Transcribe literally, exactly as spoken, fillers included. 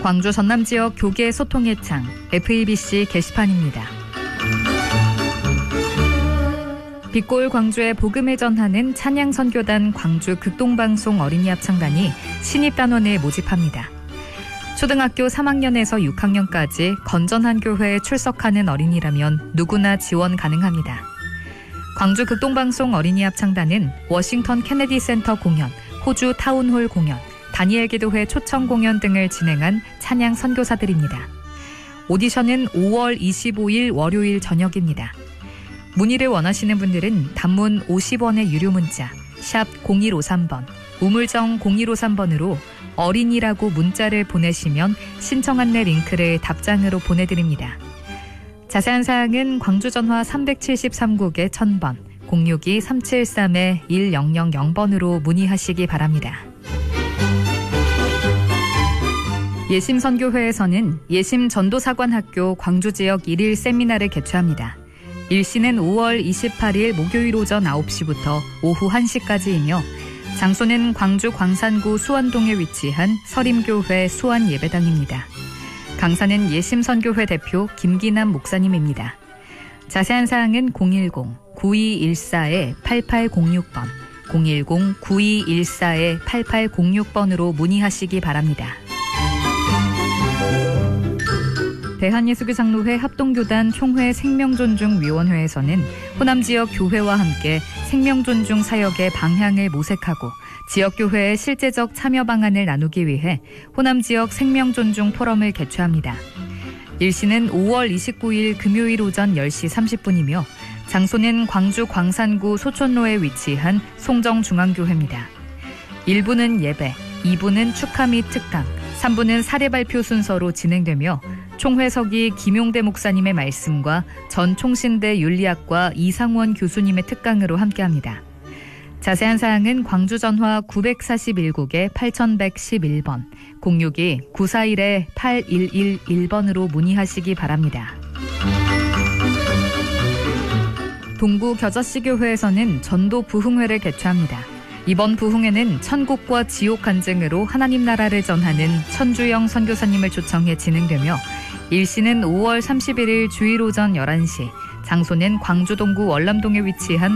광주 전남 지역 교계 소통의 창 에프이비씨 게시판입니다. 빛골 광주의 복음을 전하는 찬양선교단 광주 극동방송 어린이 합창단이 신입단원을 모집합니다. 초등학교 삼 학년에서 육 학년까지 건전한 교회에 출석하는 어린이라면 누구나 지원 가능합니다. 광주 극동방송 어린이 합창단은 워싱턴 케네디 센터 공연, 호주 타운홀 공연, 다니엘 기도회 초청 공연 등을 진행한 찬양 선교사들입니다. 오디션은 오월 이십오일 월요일 저녁입니다. 문의를 원하시는 분들은 단문 오십 원의 유료 문자 샵 공일오삼 번, 우물정 공일오삼 번으로 어린이라고 문자를 보내시면 신청 안내 링크를 답장으로 보내드립니다. 자세한 사항은 광주전화 삼백칠십삼 국에 천 번, 공육이 삼칠삼 일공공 번으로 문의하시기 바랍니다. 예심선교회에서는 예심전도사관학교 광주지역 일일 세미나를 개최합니다. 일시는 오월 이십팔일 목요일 오전 아홉 시부터 오후 한 시까지이며 장소는 광주 광산구 수원동에 위치한 서림교회 수원예배당입니다. 강사는 예심선교회 대표 김기남 목사님입니다. 자세한 사항은 공일공 구이일사 팔팔공육 번, 공일공 구이일사 팔팔공육 번으로 문의하시기 바랍니다. 대한예수교장로회 합동교단 총회 생명존중위원회에서는 호남 지역 교회와 함께 생명존중 사역의 방향을 모색하고 지역교회의 실제적 참여 방안을 나누기 위해 호남 지역 생명존중 포럼을 개최합니다. 일시는 오월 이십구일 금요일 오전 열 시 삼십 분이며 장소는 광주 광산구 소촌로에 위치한 송정중앙교회입니다. 일 부는 예배, 이 부는 축하 및 특강, 삼 부는 사례 발표 순서로 진행되며 총회석이 김용대 목사님의 말씀과 전 총신대 윤리학과 이상원 교수님의 특강으로 함께합니다. 자세한 사항은 광주전화 구사일 국에 팔천백십일 번, 공육이 구사일 팔일일일 번으로 문의하시기 바랍니다. 동구 겨자씨교회에서는 전도 부흥회를 개최합니다. 이번 부흥회는 천국과 지옥 간증으로 하나님 나라를 전하는 천주영 선교사님을 초청해 진행되며 일시는 오월 삼십일일 주일 오전 열한 시, 장소는 광주 동구 월남동에 위치한